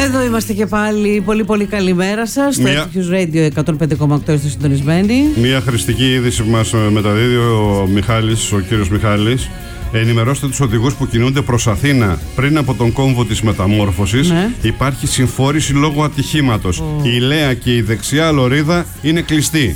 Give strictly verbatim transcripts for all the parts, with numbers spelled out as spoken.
Εδώ είμαστε και πάλι. Πολύ πολύ καλημέρα σας. Στο Μια... F Q Radio εκατόν πέντε κόμμα οκτώ είστε συντονισμένοι. Μια χρηστική είδηση που μας μεταδίδει ο Μιχάλης, ο κύριος Μιχάλης. Ενημερώστε τους οδηγούς που κινούνται προς Αθήνα πριν από τον κόμβο της μεταμόρφωσης. Ναι. Υπάρχει συμφόρηση λόγω ατυχήματος. Oh. Η Λέα και η δεξιά λωρίδα είναι κλειστή.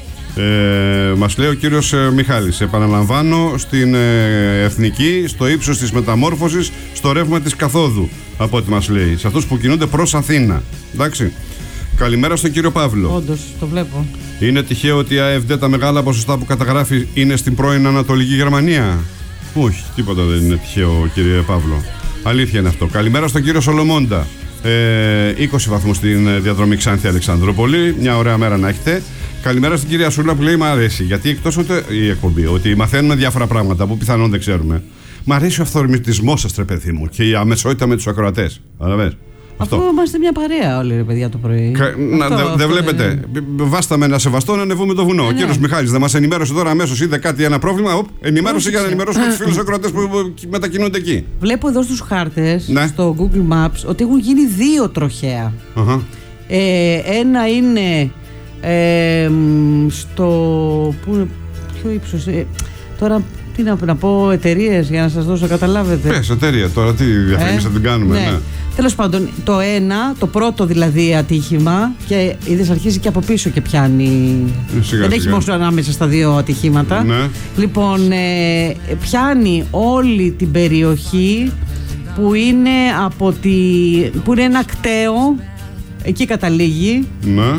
Ε, μας λέει ο κύριος ε, Μιχάλης. Επαναλαμβάνω, στην ε, Εθνική, στο ύψος της μεταμόρφωσης, στο ρεύμα της καθόδου, από ό,τι μας λέει, σε αυτούς που κινούνται προς Αθήνα. Εντάξει. Καλημέρα στον κύριο Παύλο. Όντως, το βλέπω. Είναι τυχαίο ότι η Α Εφ Ντι τα μεγάλα ποσοστά που καταγράφει είναι στην πρώην Ανατολική Γερμανία? Όχι, τίποτα δεν είναι τυχαίο, κύριε Παύλο. Αλήθεια είναι αυτό. Καλημέρα στον κύριο Σολομώντα. Ε, είκοσι βαθμούς στην διαδρομή Ξάνθη Αλεξανδρούπολη. Μια ωραία μέρα να έχετε. Καλημέρα στην κυρία Σούλα που λέει: μ' αρέσει. Γιατί εκτός ότι η εκπομπή, ότι μαθαίνουμε διάφορα πράγματα που πιθανόν δεν ξέρουμε. Μ' αρέσει ο αυθορμητισμός σας, τρε παιδί μου, και η αμεσότητα με τους ακροατές. Καταλαβαίνεις. Αυτό. Αφού είμαστε μια παρέα όλοι, ρε παιδιά, το πρωί. Δεν δε βλέπετε. Είναι... Βάσταμε ένα σεβαστό να ανεβούμε το βουνό. Ναι, ο κύριος ναι. Μιχάλης δεν μας ενημέρωσε τώρα αμέσως. Είδε κάτι, ένα πρόβλημα. Οπ, ενημέρωσε για να ενημερώσουμε τους φίλους ακροατές που μετακινούνται εκεί. Βλέπω εδώ στους χάρτες, ναι. στο Google Maps, ότι έχουν γίνει δύο τροχαία. Uh-huh. Ε, ένα είναι ε, στο. Πού, ποιο ύψος. Ε, τώρα. Τι να, να πω, εταιρείες για να σας δώσω, καταλάβετε. Πες εταιρεία τώρα, τι διαφήμιση θα την κάνουμε. Ναι. Ναι. Τέλος πάντων, το ένα, το πρώτο δηλαδή ατύχημα, και είδες αρχίζει και από πίσω και πιάνει. Σιγά, δεν έχει μόνο ανάμεσα στα δύο ατυχήματα. Ναι. Λοιπόν, ε, πιάνει όλη την περιοχή που είναι από τη. Που είναι ένα κταίο, εκεί καταλήγει. Ναι.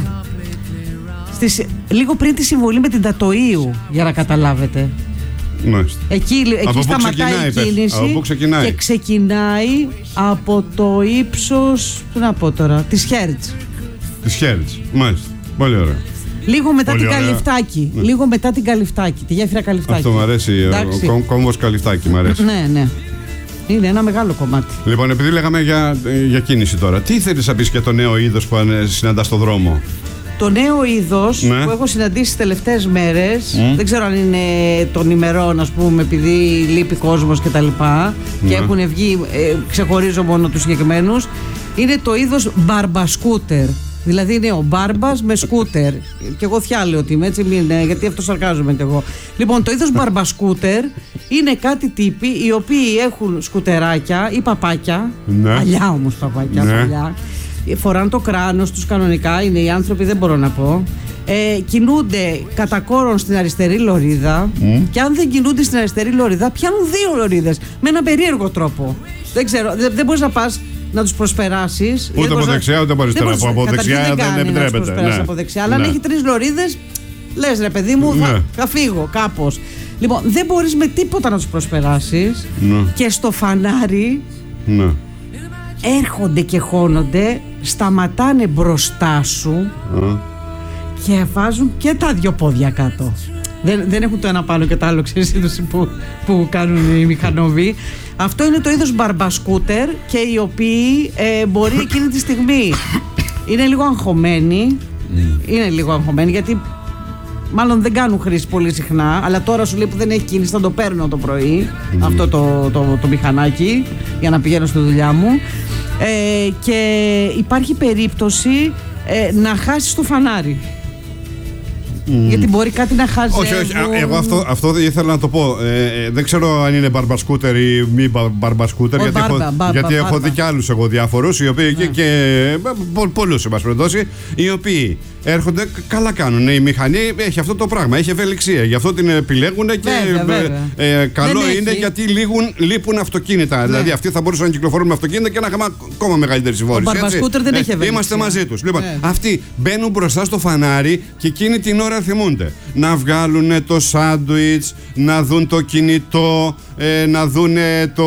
Στις, λίγο πριν τη συμβολή με την Τατοΐου, για να καταλάβετε. Μάλιστα. Εκεί, εκεί σταματάει η κίνηση ξεκινάει. Και ξεκινάει από το ύψος, τι να πω τώρα, της Χέρτς. Της Χέρτς, μάλιστα. Πολύ ωραία. Λίγο μετά Πολύ την ωραία. Καλυφτάκη. Ναι. Λίγο μετά την Καλυφτάκη, τη γέφυρα Καλυφτάκη. Αυτό μου αρέσει, εντάξει. ο κόμβος Καλυφτάκη μου αρέσει. Ναι, ναι. Είναι ένα μεγάλο κομμάτι. Λοιπόν, επειδή λέγαμε για, για κίνηση τώρα, τι θέλεις να πεις για το νέο είδος που συναντάς στον δρόμο? Το νέο είδος, ναι, που έχω συναντήσει τις τελευταίες μέρες, mm. δεν ξέρω αν είναι των ημερών, ας πούμε, επειδή λείπει κόσμος και τα λοιπά, ναι, και έχουν βγει, ε, ξεχωρίζω μόνο τους συγκεκριμένους, είναι το είδος μπαρμπασκούτερ. Δηλαδή είναι ο μπάρμπας με σκούτερ. Και εγώ θιάλε ότι είμαι, έτσι, μην, γιατί αυτό σαρκάζομαι κι εγώ. Λοιπόν, το είδος μπαρμπασκούτερ είναι κάτι τύποι οι οποίοι έχουν σκουτεράκια ή παπάκια, ναι, παλιά όμως παπάκια, ναι, παλιά. Φοράνε το κράνος τους κανονικά, είναι οι άνθρωποι, δεν μπορώ να πω. Ε, κινούνται κατά κόρον στην αριστερή λωρίδα, mm. και αν δεν κινούνται στην αριστερή λωρίδα, πιάνουν δύο λωρίδες με έναν περίεργο τρόπο. Δεν ξέρω, δεν, δεν μπορείς να πας να τους προσπεράσεις. Ούτε από δεξιά, ούτε από αριστερά. Από, από δεξιά δεν, δεν επιτρέπεται. Ναι. Από δεξιά, αλλά ναι, αν έχει τρεις λωρίδες, λες ρε παιδί μου, ναι, θα, θα φύγω κάπως. Λοιπόν, δεν μπορείς με τίποτα να τους προσπεράσεις, ναι, και στο φανάρι. Ναι. Έρχονται και χώνονται, σταματάνε μπροστά σου, mm. και βάζουν και τα δυο πόδια κάτω. Δεν, δεν έχουν το ένα πάνω και το άλλο, ξέρεις, που, που κάνουν οι μηχανόβοι. Αυτό είναι το είδος μπαρμπασκούτερ, και οι οποίοι ε, μπορεί εκείνη τη στιγμή είναι λίγο αγχωμένοι, mm. είναι λίγο αγχωμένοι γιατί μάλλον δεν κάνουν χρήση πολύ συχνά, αλλά τώρα σου λέει που δεν έχει κίνηση θα το παίρνω το πρωί, mm. αυτό το, το, το, το μηχανάκι, για να πηγαίνω στη δουλειά μου. Ε, και υπάρχει περίπτωση ε, να χάσεις το φανάρι. Mm. Γιατί μπορεί κάτι να χάσει. Όχι, όχι. Εγώ αυτό, αυτό ήθελα να το πω. Ε, δεν ξέρω αν είναι μπαρμπασκούτερ ή μη μπαρμπασκούτερ. Γιατί, μπάρμπα, έχω, μπάρμπα, γιατί μπάρμπα. έχω δει και άλλους εγώ διάφορους, οι οποίοι, ναι, και, και πολλούς, εν πάση περιπτώσει, οι οποίοι έρχονται, καλά κάνουν. Η μηχανή έχει αυτό το πράγμα, έχει ευελιξία. Γι' αυτό την επιλέγουν και βέβαια, βέβαια. Ε, καλό δεν είναι έχει. γιατί λήγουν, λείπουν αυτοκίνητα. Ναι. Δηλαδή αυτοί θα μπορούσαν να κυκλοφορούν με αυτοκίνητα και να είχαμε ακόμα μεγαλύτερη συμφόρηση. Ο μπαρμπασκούτερ δεν έχει ευελιξία. Είμαστε μαζί τους. Λοιπόν, ναι, αυτοί μπαίνουν μπροστά στο φανάρι και εκείνη την ώρα θυμούνται να βγάλουν το σάντουιτς, να δουν το κινητό, ε, να δουν το...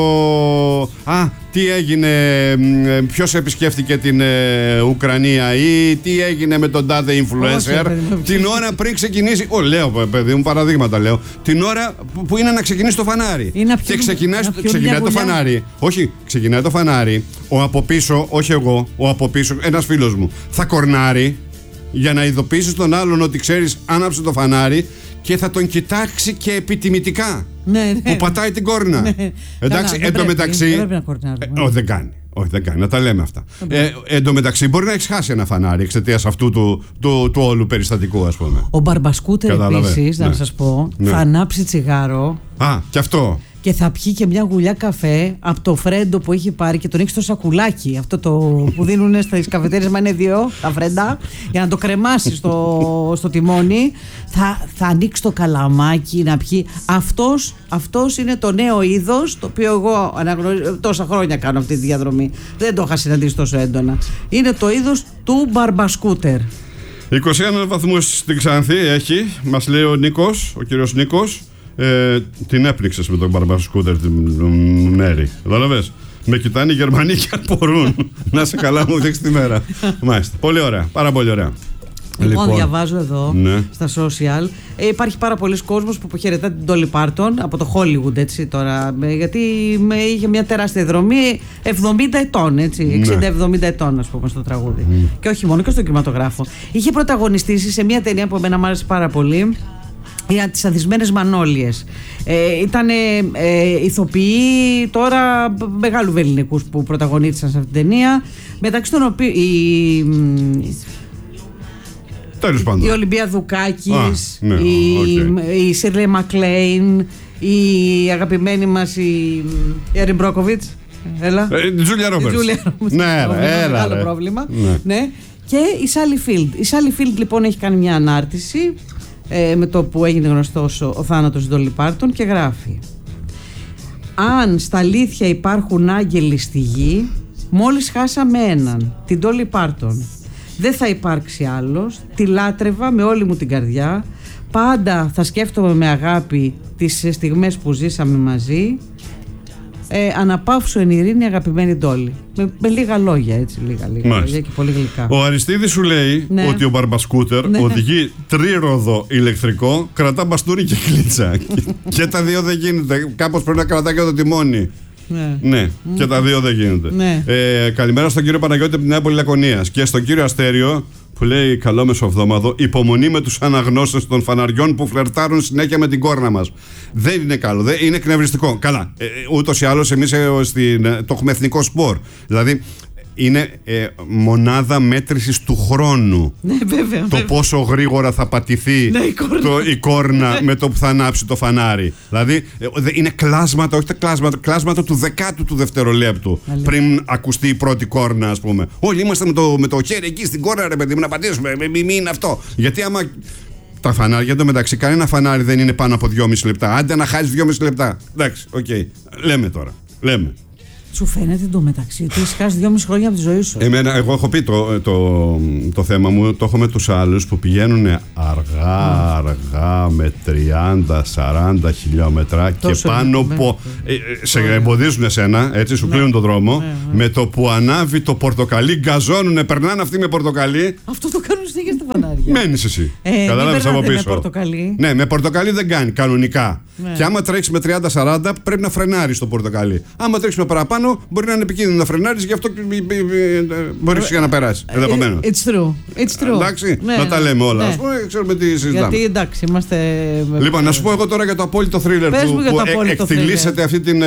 Α, τι έγινε, ποιος επισκέφτηκε την ε, Ουκρανία ή τι έγινε με τον τάδε influencer. Όχι, την ώρα πριν ξεκινήσει, ω, λέω παιδί μου παραδείγματα λέω, την ώρα που, που είναι να ξεκινήσει το φανάρι. Είναι και ξεκινάει, ξεκινάει το φανάρι. Όχι, ξεκινάει το φανάρι. Ο από πίσω, όχι εγώ, ο από πίσω, ένας φίλος μου, θα κορνάρει για να ειδοποιήσεις τον άλλον ότι ξέρεις, άναψε το φανάρι, και θα τον κοιτάξει και επιτιμητικά. Ναι, ναι, που πατάει την κόρνα. Ναι. Εντάξει, εν τω μεταξύ. Δεν πρέπει να κορνάρουμε. Ε, δεν κάνει. Όχι, δεν κάνει, να τα λέμε αυτά. Ε, εν τω μεταξύ, μπορεί να έχει χάσει ένα φανάρι εξαιτίας αυτού του, του, του όλου περιστατικού, ας πούμε. Ο Μπαρμπασκούτερ επίσης, ναι. να σας πω, ναι. θα ανάψει τσιγάρο. Α, και αυτό. Και θα πιει και μια γουλιά καφέ από το φρέντο που έχει πάρει και τον έχει στο σακουλάκι. Αυτό το που δίνουν στις καφετέρειες, μα είναι δύο, τα φρέντα, για να το κρεμάσει στο, στο τιμόνι. Θα, θα ανοίξει το καλαμάκι να πιει. Αυτός, αυτός είναι το νέο είδος, το οποίο εγώ αναγνωρίζω, τόσα χρόνια κάνω αυτή τη διαδρομή. Δεν το είχα συναντήσει τόσο έντονα. Είναι το είδος του Μπαρμπασκούτερ. είκοσι ένα βαθμούς στην Ξάνθη έχει, μας λέει ο Νίκος, ο κύριος Νίκος. Ε, την έπνιξες με τον Μπαρμπασκούτερ την μέρη. Κατάλαβες. Με κοιτάνε οι Γερμανοί και αν μπορούν. Να σε καλά, μου δείξει τη μέρα. Μάλιστα. Πολύ ωραία. Πάρα πολύ ωραία. Λοιπόν, λοιπόν διαβάζω εδώ ναι. στα social. Ε, υπάρχει πάρα πολλοί κόσμος που αποχαιρετά την Dolly Parton από το Hollywood, έτσι τώρα. Γιατί με, είχε μια τεράστια δρομή εβδομήντα ετών, έτσι. εξήντα εβδομήντα ετών, ας πούμε, στο τραγούδι. Mm. Και όχι μόνο, και στον κινηματογράφο. Είχε πρωταγωνιστήσει σε μια ταινία που εμένα μου άρεσε πάρα πολύ. Για τις Ανθισμένες Μανόλιες. Ε, ήταν ε, ηθοποιοί τώρα μεγάλου βελληνικούς που πρωταγωνίστησαν σε αυτήν την ταινία, μεταξύ των οποίων η, η Ολυμπία Δουκάκης, ah, ναι, η, okay. η Σίρλι Μακλέιν, η αγαπημένη μας η Έριν Μπρόκοβιτς. Έλα. Η Τζούλια Ρόμπερτς. Ναι, έλα. Άλλο πρόβλημα. Ναι. Ναι. Και η Σάλι Φίλντ. Η Σάλι Φίλντ λοιπόν έχει κάνει μια ανάρτηση Ε, με το που έγινε γνωστός ο, ο θάνατος της Dolly Parton και γράφει: αν στα αλήθεια υπάρχουν άγγελοι στη γη, μόλις χάσαμε έναν, την Dolly Parton. Δεν θα υπάρξει άλλος. Τη λάτρευα με όλη μου την καρδιά. Πάντα θα σκέφτομαι με αγάπη τις στιγμές που ζήσαμε μαζί. Ε, αναπαύσου εν ειρήνη, αγαπημένη Ντόλη. Με, με λίγα λόγια, έτσι, λίγα, λίγα λόγια και πολύ γλυκά. Ο Αριστίδης σου λέει ναι. ότι ο Μπαρμπασκούτερ ναι. οδηγεί τρírοδο ηλεκτρικό, κρατά μπαστούνι και κλίτσα. και, και τα δύο δεν γίνεται. Κάπως πρέπει να κρατά και το τιμόνι. Ναι, ναι. Mm. και τα δύο δεν γίνεται. Ναι. Ε, καλημέρα στον κύριο Παναγιώτη από την Νέα Πόλη Λακωνίας και στον κύριο Αστέριο που λέει καλό μεσοβδόμαδο. Υπομονή με τους αναγνώστες των φαναριών που φλερτάρουν συνέχεια με την κόρνα μας. Δεν είναι καλό, δεν, είναι εκνευριστικό. Καλά, ε, ούτως ή άλλως εμείς ε, στην, ε, το έχουμε εθνικό σπορ. Δηλαδή είναι ε, μονάδα μέτρησης του χρόνου. Ναι, βέβαια, το βέβαια. πόσο γρήγορα θα πατηθεί ναι, η κόρνα, το, η κόρνα με το που θα ανάψει το φανάρι. Δηλαδή ε, είναι κλάσματα, όχι τα κλάσματα, κλάσματα του δεκάτου του δευτερολέπτου Αλήθεια. πριν ακουστεί η πρώτη κόρνα, ας πούμε. Όλοι είμαστε με το, με το χέρι εκεί στην κόρνα, ρε παιδί μου, να πατήσουμε. Μην μη είναι αυτό. Γιατί άμα. Τα φανάρια εντωμεταξύ, κανένα φανάρι δεν είναι πάνω από δυόμιση λεπτά. Άντε να χάσει δυόμιση λεπτά. Εντάξει, οκ. Okay. Λέμε τώρα. Λέμε. Σου φαίνεται εντωμεταξύ ότι έχει χάσει δυόμιση χρόνια από τη ζωή σου. Εμένα, εγώ έχω πει το, το, το θέμα μου, το έχω με τους άλλους που πηγαίνουν αργά, mm. αργά με τριάντα σαράντα χιλιόμετρα και πάνω από. Ε, σε εμποδίζουν εσένα, έτσι, σου κλείνουν το δρόμο. Ναι, ναι. Με το που ανάβει το πορτοκαλί, γκαζώνουνε, περνάνε αυτοί με πορτοκαλί. Αυτό το κάνουν συνέχεια στα φανάρια. Μένεις εσύ. Ε, Κατάλαβες από πίσω. Με πορτοκαλί. Ναι, με πορτοκαλί δεν κάνει κανονικά. Ναι. Και άμα τρέξει με τριάντα σαράντα πρέπει να φρενάρει το πορτοκαλί. Άμα τρέξει με παραπάνω, μπορεί να είναι επικίνδυνο να φρενάρει, γι' αυτό μπορεί για να περάσει. Ενδεχομένως. It's true. It's true. Εντάξει, ναι, να τα λέμε όλα. Ναι. Ας πούμε, ξέρουμε τι συζητάμε. Γιατί εντάξει, είμαστε. Λοιπόν, να σου πω εγώ τώρα για το απόλυτο θρίλερ που, που εκτιλήσεται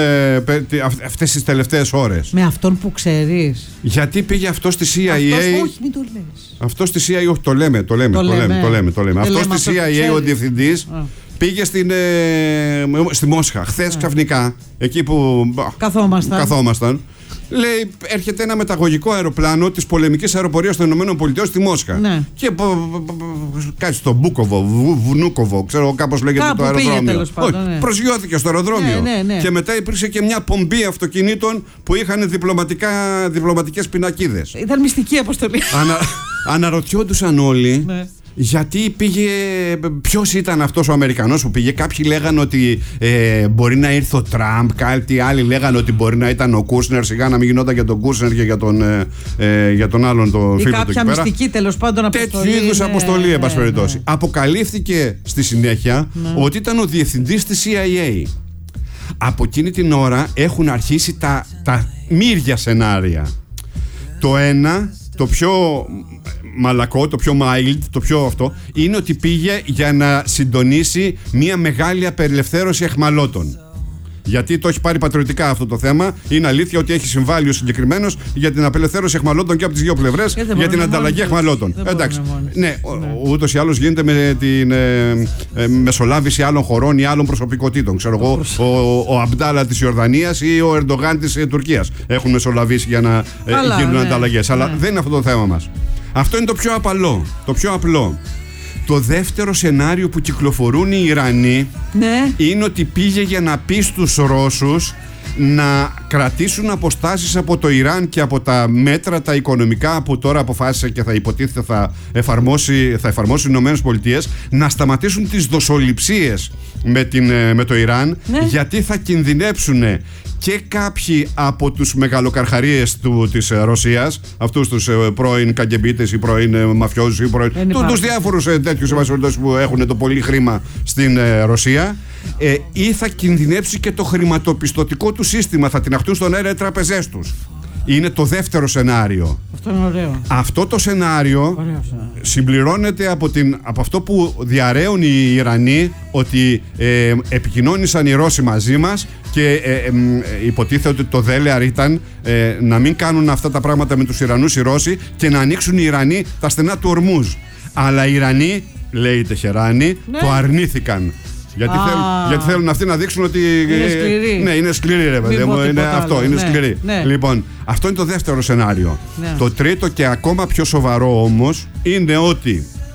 αυτές τις τελευταίες ώρες. Με αυτόν που ξέρεις. Γιατί πήγε αυτό στη σι άι έι. Αυτός, όχι, μην το λες. Αυτό στη σι άι έι, όχι, το λέμε, το λέμε. Το λέμε, το λέμε, το λέμε. Αυτό στη σι άι έι ο διευθυντής. Πήγε στην, ε, στη Μόσχα χθες yeah. ξαφνικά, εκεί που καθόμασταν. καθόμασταν. Λέει, έρχεται ένα μεταγωγικό αεροπλάνο της πολεμικής αεροπορίας των ΗΠΑ στη Μόσχα. Ναι. Και κάτι στο Μπούκοβο, Βουνούκοβο, ξέρω κάπως λέγεται κάπου το αεροδρόμιο. Πήγε, πάντων, ναι. Προσγειώθηκε στο αεροδρόμιο. Ναι, ναι, ναι. Και μετά υπήρξε και μια πομπή αυτοκινήτων που είχαν διπλωματικές πινακίδες. Ήταν μυστική αποστολή. Ανα, αναρωτιόντουσαν όλοι. Ναι. Γιατί πήγε, ποιος ήταν αυτός ο Αμερικανός που πήγε. Κάποιοι λέγανε ότι ε, μπορεί να ήρθε ο Τραμπ, κάτι άλλοι λέγανε ότι μπορεί να ήταν ο Κούσνερ. Σιγά να μην γινόταν για τον Κούσνερ και για τον, ε, ε, για τον άλλον τον φίλο του. Κάποια μυστική τέλος πάντων αποστολή. Τέτοιου είδους αποστολή, εν πάση περιπτώσει. Αποκαλύφθηκε στη συνέχεια ναι. ότι ήταν ο διευθυντής της σι άι έι. Από εκείνη την ώρα έχουν αρχίσει τα, τα μύρια σενάρια. Το ένα, το πιο μαλακό, το πιο mild, το πιο αυτό, είναι ότι πήγε για να συντονίσει μια μεγάλη απελευθέρωση αιχμαλώτων. Γιατί το έχει πάρει πατριωτικά αυτό το θέμα. Είναι αλήθεια ότι έχει συμβάλει ο συγκεκριμένος για την απελευθέρωση αιχμαλώτων και από τις δύο πλευρές, για την ανταλλαγή αιχμαλώτων. Εντάξει. Ναι, ούτως ή άλλως γίνεται με την ε, ε, μεσολάβηση άλλων χωρών ή άλλων προσωπικότητων. Ξέρω εγώ, ο, ο Αμπντάλα της Ιορδανίας ή ο Ερντογάν της ε, Τουρκίας έχουν μεσολαβήσει για να ε, Αλλά, γίνουν ναι, ανταλλαγές. Ναι. Αλλά δεν είναι αυτό το θέμα μας. Αυτό είναι το πιο απαλό, το πιο απλό. Το δεύτερο σενάριο που κυκλοφορούν οι Ιρανοί, ναι, είναι ότι πήγε για να πει στους Ρώσους να κρατήσουν αποστάσεις από το Ιράν και από τα μέτρα τα οικονομικά που τώρα αποφάσισε και θα υποτίθεται θα εφαρμόσει, θα εφαρμόσει οι Ηνωμένες Πολιτείες, να σταματήσουν τις δοσοληψίες με, την, με το Ιράν, ναι, γιατί θα κινδυνέψουν και κάποιοι από τους μεγαλοκαρχαρίες του, της Ρωσίας, αυτούς τους ε, πρώην καγκεμπίτες ή πρώην ε, μαφιόζους ή πρώην, του, τους διάφορους ε, τέτοιους που έχουν το πολύ χρήμα στην ε, Ρωσία, ε, ή θα κινδυνέψει και το χρηματοπιστωτικό του σύστημα, θα τιναχτούν στον αέρα οι τραπεζές τους. Είναι το δεύτερο σενάριο. Αυτό είναι ωραίο. Αυτό το σενάριο συμπληρώνεται από, την, από αυτό που διαρρέουν οι Ιρανοί, ότι ε, επικοινώνησαν οι Ρώσοι μαζί μας και ε, ε, ε, υποτίθεται ότι το δέλεαρ ήταν ε, να μην κάνουν αυτά τα πράγματα με τους Ιρανούς οι Ρώσοι και να ανοίξουν οι Ιρανοί τα στενά του Ορμούζ. Αλλά οι Ιρανοί, λέει η Τεχεράνη, ναι, το αρνήθηκαν. Γιατί, θέλ, γιατί θέλουν αυτοί να δείξουν ότι. Είναι σκληρή. Ναι, είναι σκληρή, ρε παιδί μου. Είναι αυτό, άλλο. είναι ναι, σκληρή. Ναι. Λοιπόν, αυτό είναι το δεύτερο σενάριο. Ναι. Το τρίτο και ακόμα πιο σοβαρό όμως είναι ότι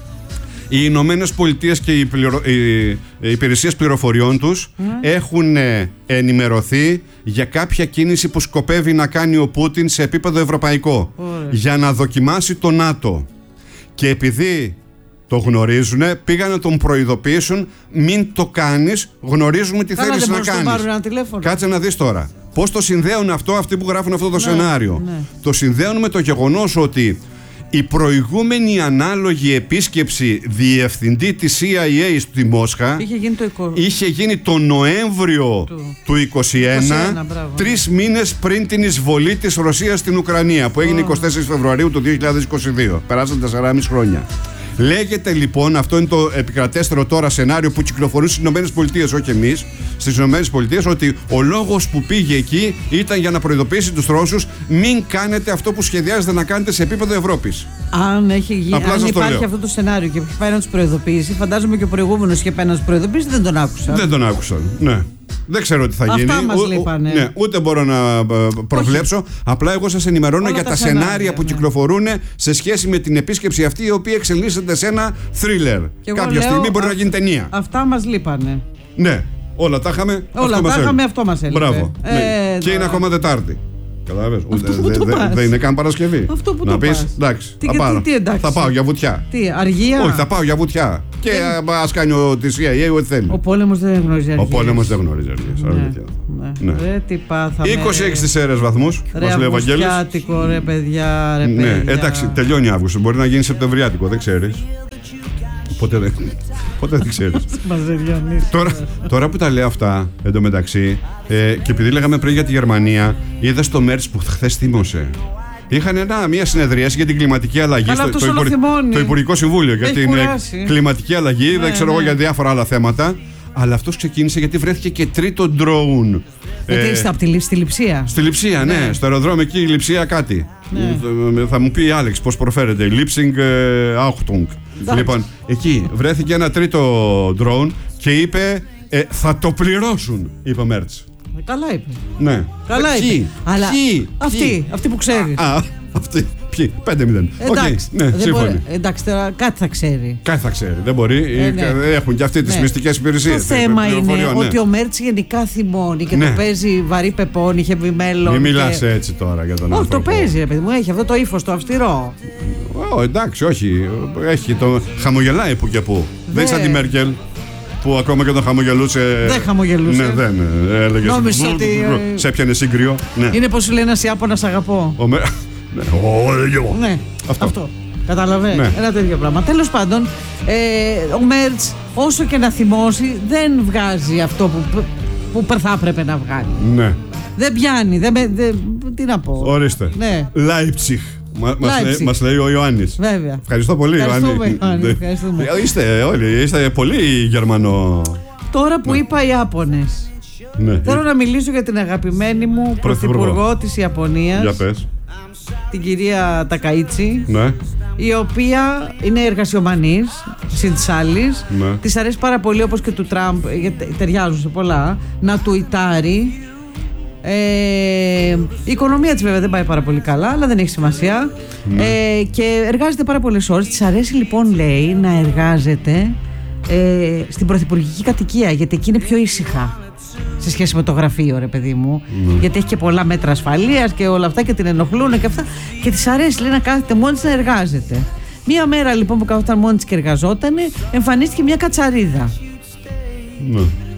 οι Ηνωμένες Πολιτείες και οι, πληρο... οι υπηρεσίες πληροφοριών τους mm. έχουν ενημερωθεί για κάποια κίνηση που σκοπεύει να κάνει ο Πούτιν σε επίπεδο ευρωπαϊκό. Mm. Για να δοκιμάσει το ΝΑΤΟ. Και επειδή το γνωρίζουν, πήγαν να τον προειδοποιήσουν, μην το κάνεις, γνωρίζουμε τι θέλεις να κάνεις. Κάτσε να δεις τώρα. Πώς το συνδέουν αυτό αυτοί που γράφουν αυτό το ναι, σενάριο. Ναι. Το συνδέουν με το γεγονός ότι η προηγούμενη ανάλογη επίσκεψη διευθυντή της σι άι έι στη Μόσχα είχε γίνει το, είκοσι... είχε γίνει το Νοέμβριο του, του είκοσι ένα, είκοσι ένα μπράβο, τρεις ναι. μήνες πριν την εισβολή της Ρωσίας στην Ουκρανία, που έγινε oh. εικοστή τέταρτη Φεβρουαρίου του δύο χιλιάδες είκοσι δύο. Περάσαν τεσσεράμισι χρόνια. Λέγεται λοιπόν, αυτό είναι το επικρατέστερο τώρα σενάριο που κυκλοφορούν στις ΗΠΑ, όχι εμείς, στις ΗΠΑ, ότι ο λόγος που πήγε εκεί ήταν για να προειδοποιήσει τους Ρώσους, μην κάνετε αυτό που σχεδιάζετε να κάνετε σε επίπεδο Ευρώπης. Αν, έχει γι... αν υπάρχει αυτό το σενάριο και πάει να τους προειδοποιήσει, φαντάζομαι και ο προηγούμενος είχε πάει να τους προειδοποιήσει, δεν τον άκουσαν. Δεν τον άκουσαν, ναι. Δεν ξέρω τι θα γίνει. Αυτά μας λείπανε. Ναι, ούτε μπορώ να προβλέψω. Όχι. Απλά εγώ σας ενημερώνω όλα για τα, τα σενάρια, σενάρια που ναι. κυκλοφορούν σε σχέση με την επίσκεψη αυτή, η οποία εξελίσσεται σε ένα θρίλερ. Κάποια λέω, στιγμή μπορεί α... να γίνει ταινία. Αυτά μας λείπανε. Ναι, όλα τα είχαμε. Όλα τα είχαμε, αυτό μας έλειπε. Μπράβο. Ε, ναι. Και είναι ακόμα Τετάρτη. Καταλαβαίνεις. Δεν είναι καν Παρασκευή. Αυτό που να το πεις, πας. εντάξει, τι, θα, πάρω. Τι, τι, εντάξει. θα πάω για βουτιά. Τι, αργία. Όχι, θα πάω για βουτιά. Και ε... ας κάνει ο τη σι άι έι ό,τι θέλει. Ο πόλεμος δεν γνωρίζει αργίες. Ο πόλεμος δεν γνωρίζει αργίες. Ναι. Ναι. Ρε, τι πάθαμε. είκοσι έξι στις αίρες βαθμούς. Μας λέει ο Βαγγέλης. Αυγουστιάτικο, ρε παιδιά, ρε παιδιά. Ναι, εντάξει, τελειώνει Αύγουστο. Μπορεί να γίνει Σεπτεμβριάτικο, δεν ξέρεις. Ποτέ δεν, ποτέ δεν ξέρεις. τώρα, τώρα που τα λέω αυτά, εντωμεταξύ, ε, και επειδή λέγαμε πριν για τη Γερμανία, είδα στο Μέρτς που χθες θύμωσε. Είχαν ένα, μια συνεδρίαση για την κλιματική αλλαγή. Αλλά στο, το, υπουργ, το Υπουργικό Συμβούλιο για την κουράσει. κλιματική αλλαγή, ναι, δεν ξέρω εγώ ναι. για διάφορα άλλα θέματα. Αλλά αυτός ξεκίνησε γιατί βρέθηκε και τρίτο drone. Γιατί ε, στα, στη Λειψία. Στη Λειψία, ναι. ναι. Στο αεροδρόμιο εκεί η Λειψία κάτι. Ναι. Θα, θα μου πει η Άλεξ πώς προφέρεται. Lipsing uh, Achtung. Λοιπόν, εκεί βρέθηκε ένα τρίτο drone και είπε ε, θα το πληρώσουν, είπε ο Μέρτς. Καλά είπε. Ναι. Καλά είπε. Ποιοι, Αλλά ποιοι, αυτή, ποιοι. αυτή που ξέρει. Α, αυτή. Ποιοι, πέντε μηδέν. Εντάξει, okay. ναι, μπορεί, εντάξει, τώρα κάτι θα ξέρει. Κάτι θα ξέρει, δεν μπορεί. Ε, ναι. Έχουν και αυτοί τις ναι. μυστικές υπηρεσίες. Το θέμα είναι ναι. ότι ο Μέρτς γενικά θυμώνει και ναι. το παίζει βαρύ πεπών, είχε μέλλον. Μην μιλάς και... έτσι τώρα για τον όχι, άνθρωπο. Όχι, το παίζει, ρε παιδί μου, έχει αυτό το ύφος το αυστηρό. Oh, εντάξει, όχι. Έχει το... Χαμογελάει που και που. Δε... Δεν είναι σαν τη Μέρκελ. Που ακόμα και τον χαμογελούσε. Δεν χαμογελούσε. Ναι, δεν έλεγε. Νόμιζα ότι. Σε έπιανε σύγκριο. Ναι. Είναι πως σου λέει ένας Ιάπωνας αγαπώ. Ο με... ναι. Oh, ναι, αυτό. αυτό. Καταλαβαίνεις. Ναι. Ένα τέτοιο πράγμα. Τέλος πάντων, ε, ο Μέρτς, όσο και να θυμώσει, δεν βγάζει αυτό που, που θα έπρεπε να βγάλει. Ναι. Δεν πιάνει. Δεν, δεν, τι να πω. Ορίστε. Ναι. Λάιψιχ. Μα, μας, λέει, μας λέει ο Ιωάννης. Βέβαια. Ευχαριστώ πολύ, ευχαριστούμε, Ιωάννη. Ευχαριστούμε. Είστε όλοι, είστε πολύ Γερμανό. Τώρα που ναι. είπα οι Ιάπωνες, Ναι. Θέλω να μιλήσω για την αγαπημένη μου πρωθυπουργό της Ιαπωνίας. Για πες. Την κυρία Τακαΐτσι. Ναι. Η οποία είναι εργασιομανής, συν της άλλης. Ναι. Της αρέσει πάρα πολύ, όπως και του Τραμπ, γιατί ταιριάζουν σε πολλά, να τουιτάρει. Ε, η οικονομία της βέβαια δεν πάει πάρα πολύ καλά, αλλά δεν έχει σημασία. Ναι. Ε, και εργάζεται πάρα πολλές ώρες. Της αρέσει λοιπόν, λέει, να εργάζεται ε, στην πρωθυπουργική κατοικία, γιατί εκεί είναι πιο ήσυχα σε σχέση με το γραφείο, ρε παιδί μου. Mm. Γιατί έχει και πολλά μέτρα ασφαλείας και όλα αυτά και την ενοχλούν και αυτά. Και της αρέσει, λέει, να κάθεται μόνη της να εργάζεται. Μία μέρα λοιπόν που καθόταν μόνη της και εργαζόταν, εμφανίστηκε μια κατσαρίδα. Mm.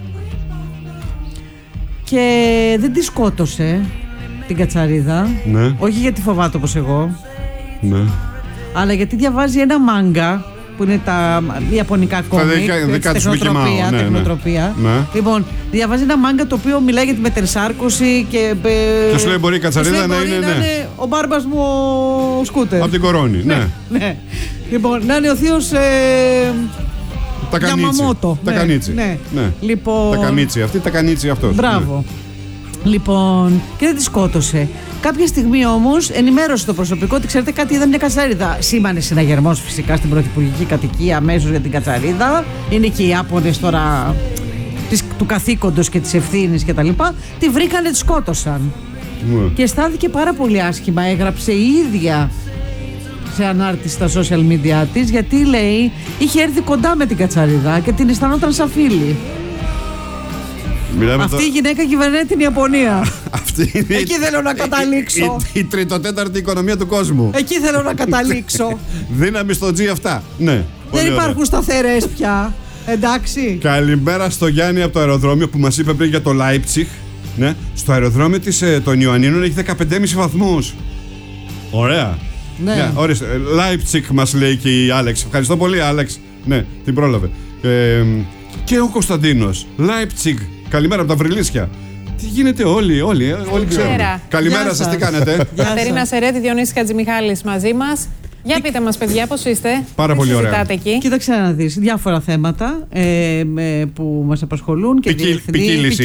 Και δεν τη σκότωσε την κατσαρίδα. Ναι. Όχι γιατί φοβάται όπως εγώ. Ναι. Αλλά γιατί διαβάζει ένα μάγκα που είναι τα ιαπωνικά κόμικ, τεχνοτροπία, ναι, τεχνοτροπία. Ναι. Λοιπόν, διαβάζει ένα μάγκα το οποίο μιλάει για τη μετερσάρκωση και... Και σου λέει μπορεί η κατσαρίδα να, είναι, να ναι. είναι ο μπάρμπας μου ο Σκούτερ. Από την Κορώνη, ναι. ναι. ναι. Λοιπόν, να είναι ο θείος ε, Γιαμαμότο. Τα κανίτσι. Ναι. Ναι. Λοιπόν... Τα κανίτσι αυτή, τα κανίτσι αυτός. Μπράβο. Ναι. Λοιπόν, και δεν τη σκότωσε. Κάποια στιγμή όμως ενημέρωσε το προσωπικό ότι ξέρετε κάτι, είδα μια κατσαρίδα. Σήμανε συναγερμός φυσικά στην πρωθυπουργική κατοικία αμέσως για την κατσαρίδα. Είναι και οι Ιάπωνες τώρα της, του καθήκοντος και της ευθύνης και τα λοιπά. Τη βρήκανε, τη σκότωσαν. Mm. Και αισθάνθηκε πάρα πολύ άσχημα. Έγραψε η ίδια σε ανάρτηση στα social media της, γιατί λέει είχε έρθει κοντά με την κατσαρίδα και την αισθανόταν σαν φίλη. Μιλάμε αυτή το... η γυναίκα κυβερνάει την Ιαπωνία. Αυτή είναι... Εκεί θέλω να καταλήξω. Η, η, η τριτοτέταρτη οικονομία του κόσμου. Εκεί θέλω να καταλήξω. Δύναμη στο G αυτά. Ναι. Δεν υπάρχουν σταθερές πια. Εντάξει. Καλημέρα στο Γιάννη από το αεροδρόμιο που μας είπε πριν για το Leipzig. Ναι. Στο αεροδρόμιο της, των Ιωαννίνων έχει δεκαπέντε κόμμα πέντε βαθμούς. Ωραία. Ναι. Yeah, ορίστε. Leipzig μας λέει και η Άλεξ. Ευχαριστώ πολύ, Άλεξ. Ναι, την πρόλαβε. Ε, και ο Κωνσταντίνος. Leipzig. Καλημέρα από τα Βρυλίσια. Τι γίνεται, όλοι, όλοι, όλοι ξέρουν. Καλημέρα σας, τι κάνετε. Κατερίνα Σερέτη, Διονύσης Χατζημιχάλης μαζί μας. Για πείτε μας, παιδιά, πώς είστε. Πάρα πολύ ωραία. Εκεί. Κοίταξε να δεις διάφορα θέματα ε, ε, που μας απασχολούν και ποικίλης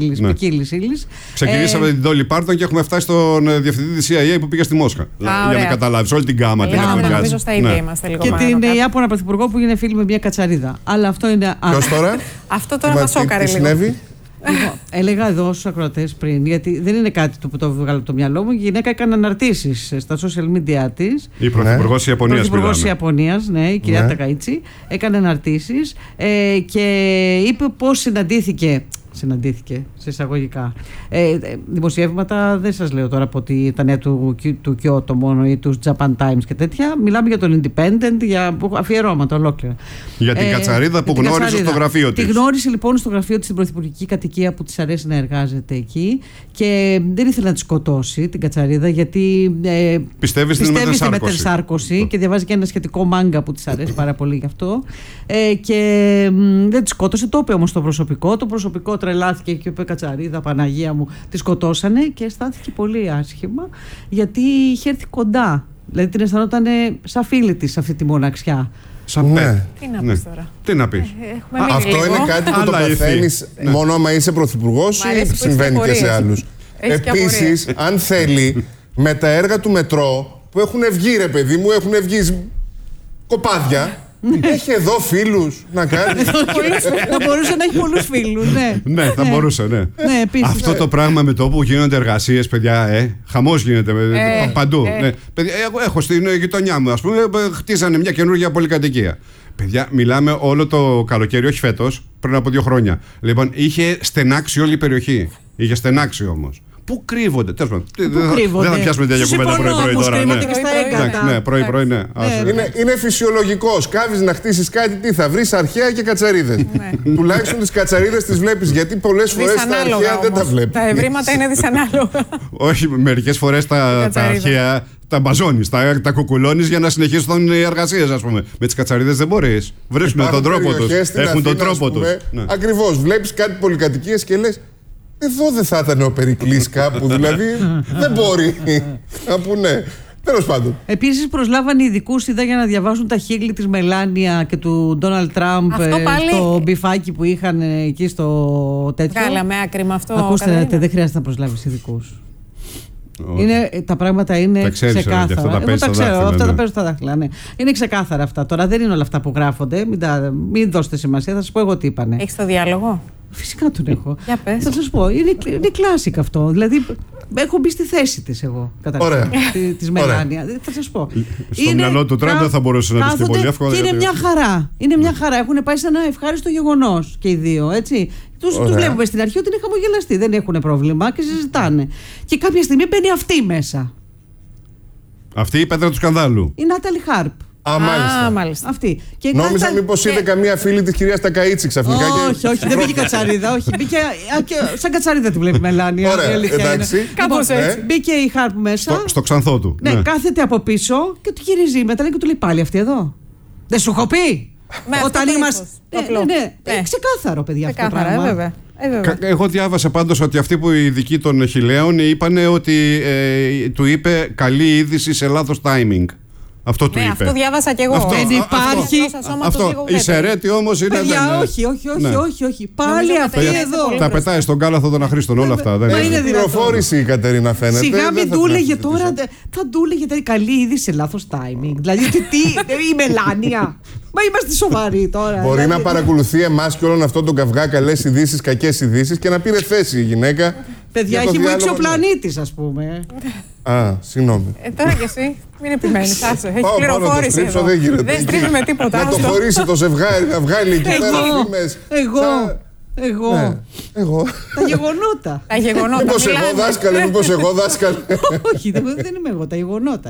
ύλης. Ξεκινήσαμε ε, την Dolly Parton και έχουμε φτάσει στον διευθυντή της σι άι έι που πήγε στη Μόσχα. Α, για να καταλάβεις όλη την γκάμα. Νομίζω στα ίδια είμαστε λίγο. Και την Ιάπωνα πρωθυπουργό που είναι φίλη με μια κατσαρίδα. Αλλά αυτό είναι. Ποιος τώρα? Αυτό τώρα μας σόκαρε λίγο. Λοιπόν, έλεγα εδώ στους ακροατές πριν, γιατί δεν είναι κάτι που το βγάλω από το μυαλό μου. Η γυναίκα έκανε αναρτήσεις στα social media της. Η πρωθυπουργός της Ιαπωνίας. Η πρωθυπουργός της Ιαπωνίας, ναι, η κυρία ναι. Τακαΐτσι, έκανε αναρτήσεις ε, και είπε πώς συναντήθηκε. Συναντήθηκε σε εισαγωγικά. Ε, δημοσιεύματα δεν σας λέω τώρα από ότι τα νέα του, του Κιώτο μόνο ή του Japan Times και τέτοια. Μιλάμε για τον Independent, για αφιερώματα ολόκληρα. Για την ε, κατσαρίδα που γνώρισε κατσαρίδα. στο γραφείο της. Τη γνώρισε λοιπόν στο γραφείο της στην πρωθυπουργική κατοικία που της αρέσει να εργάζεται εκεί και δεν ήθελε να τη σκοτώσει την κατσαρίδα γιατί ε, πιστεύει στην μετερσάρκωση και διαβάζει και ένα σχετικό μάγκα που της αρέσει πάρα πολύ γι' αυτό. Ε, και μ, δεν τη σκότωσε, το είπε όμως το προσωπικό. Το προσωπικό τρελάθηκε και είπε κατσαρίδα, Παναγία μου, τη σκοτώσανε και αισθάνθηκε πολύ άσχημα γιατί είχε έρθει κοντά. Δηλαδή την αισθανόταν σαν φίλη της αυτή τη μοναξιά. Σαν ναι. Τι να πεις τώρα. Τι να πεις. Ε, Αυτό λίγο. είναι κάτι που Αλλά το παθαίνεις ναι. μόνο άμα είσαι πρωθυπουργός ή συμβαίνει και σε άλλους. Επίσης, αν θέλει, με τα έργα του μετρό που έχουν βγει, ρε παιδί μου, έχουν βγει κοπάδια. Έχει εδώ φίλους να κάνει. Θα μπορούσε να έχει πολλούς φίλους, ναι. Ναι, θα μπορούσε, ναι. Αυτό το πράγμα με το που γίνονται εργασίες, παιδιά, ε, χαμός γίνεται παντού. Εγώ έχω στην γειτονιά μου, ας πούμε, χτίζανε μια καινούργια πολυκατοικία. Παιδιά, μιλάμε όλο το καλοκαίρι, όχι φέτος, πριν από δύο χρόνια. Λοιπόν, είχε στενάξει όλη η περιοχή. Είχε στενάξει όμως. Πού κρύβονται, τέλος πάντων. Δεν θα πιάσουμε τέτοια κουβέντα πρωί-πρωί τώρα. Ναι, πρωί-πρωί, ναι. Είναι φυσιολογικό. Σκάβεις να χτίσεις κάτι, τι θα βρεις, αρχαία και κατσαρίδες. Τουλάχιστον τις κατσαρίδες τις βλέπεις, γιατί πολλές φορές τα αρχαία δεν τα βλέπεις. Τα ευρήματα είναι δυσανάλογα. Όχι, μερικές φορές τα αρχαία τα μπαζώνεις, τα, τα κουκουλώνεις για να συνεχίσουν οι εργασίες, ας πούμε. Με τις κατσαρίδες δεν μπορείς. Βρίσκουν τον τρόπο τους. Έχουν τον τρόπο τους. Ακριβώς. Βλέπεις κάτι πολυκατοικίες και λες. Εδώ δεν θα ήταν ο Περικλής κάπου, δηλαδή δεν μπορεί. Να πούνε. Τέλος πάντων. Επίσης προσλάβανε ειδικούς, είδα, για να διαβάσουν τα χείλη της Μελάνια και του Ντόναλντ Τραμπ στο μπιφάκι που είχαν εκεί στο τέτοιο. Βγάλαμε άκρη με αυτό. Ακούστε, δεν χρειάζεται να προσλάβεις ειδικούς. Είναι, τα πράγματα είναι τα ξέρεις, ξεκάθαρα. Αυτά τα Εγώ τα ξέρω, δάχτυλα, αυτά ναι. τα παίζω στα δάχτυλα. Ναι. Είναι ξεκάθαρα αυτά. Τώρα δεν είναι όλα αυτά που γράφονται. Μην, τα, μην δώσετε σημασία, θα σας πω εγώ τι είπανε. Έχεις το διάλογο? Φυσικά τον έχω. Για πες. Θα σας πω. Είναι, είναι κλάσικ αυτό. Δηλαδή, έχω μπει στη θέση της εγώ. Καταρχήν. Της Μελάνια. Θα σας πω. Στο είναι, μυαλό του Τραμπ δεν θα μπορούσε να πει πολύ εύκολα. Και είναι μια χαρά. Είναι μια χαρά. Έχουν πάει σε ένα ευχάριστο γεγονός και οι δύο. Έτσι. Τους, τους βλέπουμε στην αρχή ότι είναι χαμογελαστοί. Δεν έχουν πρόβλημα και συζητάνε. Και κάποια στιγμή μπαίνει αυτή μέσα. Αυτή η πέτρα του σκανδάλου. Η Νάταλι Χάρπ. Α, μάλιστα. Α, μάλιστα. Αυτή. Και Νόμιζα κάτσα... μήπως και... είδε καμία φίλη της κυρίας Τακαΐτσι ξαφνικά. Όχι, και... όχι, δεν μπήκε κατσαρίδα. Όχι, μπήκε. Και... σαν κατσαρίδα τη βλέπει η Μελάνια. Ωραία, εντάξει. Κάπως έτσι. Μπήκε η Χάρπ μέσα. Στο, στο ξανθό του. Ναι, ναι, κάθεται από πίσω και του γυρίζει μετά και του λέει πάλι αυτή εδώ. Δεν σου έχω πει. Με Όταν είμαστε. Ναι, ναι, ναι, ναι. Ξεκάθαρο, παιδιά, αυτό το πράγμα. Βέβαια. Ε, Εγώ διάβασα πάντως ότι αυτοί που οι ειδικοί των χιλέων είπαν ότι ε, του είπε καλή είδηση σε λάθος timing. Αυτό του ναι, είπε. Αυτό διάβασα κι εγώ. Αυτό, δεν υπάρχει. Αυτό, αυτό. Η Σερέτη όμως είναι. Παιδιά, δεν, όχι, όχι, όχι, ναι. όχι, όχι. Πάλι αυτή εδώ. Τα πετάει στον κάλαθο των αχρήστων όλα αυτά. Δεν είναι πληροφόρηση η Κατερίνα φαίνεται. Σιγά μην του έλεγε τώρα. Θα του έλεγε καλή είδηση σε λάθος timing. Δηλαδή, τι, η Μελάνια. Μα είμαστε σοβαροί τώρα. Μπορεί δηλαδή... να παρακολουθεί εμάς και όλον αυτόν τον καυγά, καλές ειδήσεις, κακές ειδήσεις και να πήρε θέση η γυναίκα. Παιδιά, έχει βοήξει ο πλανήτης, ας πούμε. Α, συγγνώμη. Ε, τώρα κι εσύ, μην επιμένεις. Άσε, έχει πληροφόρηση εδώ. Δεν γίνεται. Δεν στρίβει τίποτα. Να το χωρίσει το ζευγάρι, να βγάλει εκεί πέρα φήμες. Εγώ. Εγώ. Ναι, εγώ. Τα γεγονότα. Τα γεγονότα. Μήπως εγώ δάσκαλε, μήπως εγώ δάσκαλε. Όχι, δεν είμαι εγώ. Τα γεγονότα.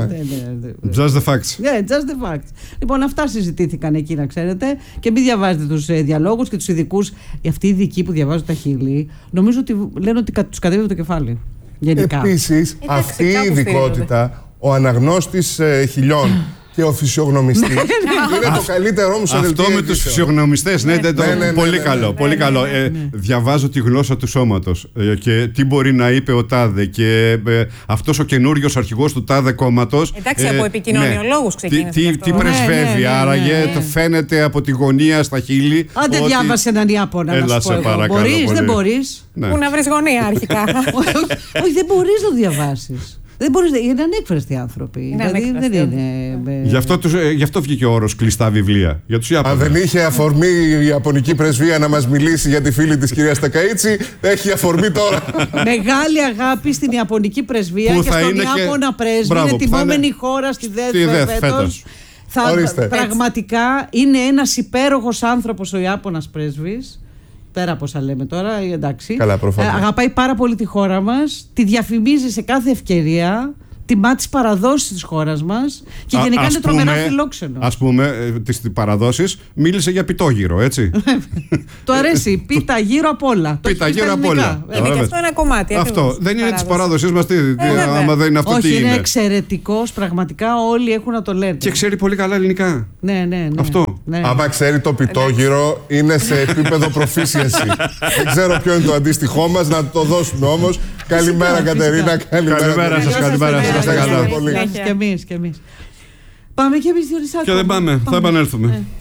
Just the facts. Ναι, just the facts. Λοιπόν, αυτά συζητήθηκαν εκεί, να ξέρετε. Και μην διαβάζετε τους διαλόγους και τους ειδικούς. Αυτοί οι ειδικοί που διαβάζουν τα χείλη, νομίζω ότι λένε ότι τους κατέβει το κεφάλι. Γενικά. Επίσης, αυτή η ειδικότητα, ο αναγνώστης ε, χιλιών και ο φυσιογνωμιστής είναι το καλύτερό μου σε δελτίο. Αυτό με τους φυσιογνωμιστές, ναι, πολύ καλό. Πολύ καλό. Διαβάζω τη γλώσσα του σώματος και τι μπορεί να είπε ο τάδε και αυτός ο καινούριος αρχηγός του τάδε κόμματος. Εντάξει, από επικοινωνιολόγους ξεκίνησε. Τι πρεσβεύει, άραγε φαίνεται από τη γωνία στα χείλη. Αν δεν διάβασε έναν Ιάπωνα, να σου πω εγώ. Μπορείς, δεν μπορείς. Πού να βρεις γωνία αρχικά. Όχι, δεν μπορείς να το διαβάσεις. Δεν μπορείς, είναι ανέκφραστοι άνθρωποι. Είναι δηλαδή, δεν είναι... Γι' αυτό, τους, γι' αυτό βγήκε ο όρος κλειστά βιβλία. Για τους Ιάπωνες. Αν δεν είχε αφορμή η Ιαπωνική πρεσβεία να μας μιλήσει για τη φίλη της κυρίας Τακαΐτσι, έχει αφορμή τώρα. Μεγάλη αγάπη στην Ιαπωνική πρεσβεία και στον Ιάπωνα και... πρέσβη. Μπράβο, είναι τιμόμενη είναι... χώρα στη ΔΕΘ φέτος. Θα... Πραγματικά είναι ένας υπέροχος άνθρωπος ο Ιάπωνας πρέσβης. Πέρα από όσα λέμε τώρα, εντάξει. Καλά, προφανώς. Αγαπάει πάρα πολύ τη χώρα μας, τη διαφημίζει σε κάθε ευκαιρία, τιμά τις παραδόσεις της χώρας μας και Α, γενικά είναι πούμε, τρομερά φιλόξενο. Ας πούμε, τις παραδόσεις μίλησε για πιτόγυρο, έτσι. Το αρέσει, πίτα γύρω απ' όλα. Πίτα γύρω απ' όλα. Είναι και αυτό ένα κομμάτι. Αυτό δεν είναι της παράδοσης μας, τι, ε, άμα δεν είναι αυτό. Όχι, τι είναι. Είναι εξαιρετικός, πραγματικά όλοι έχουν να το λένε. Και ξέρει πολύ καλά ελληνικά. Ναι, ναι, ναι. Αυτό. Ναι. Άμα ξέρει το πιτόγυρο, είναι σε επίπεδο proficiency. Δεν ξέρω ποιο είναι το αντίστοιχό μας, να το δώσουμε όμως. Καλημέρα, Κατερίνα. Καλημέρα σας, καλημέρα σας. Και εμείς, και εμείς. Πάμε και εμείς, Διονυσάκο. Και δεν πάμε, θα επανέλθουμε.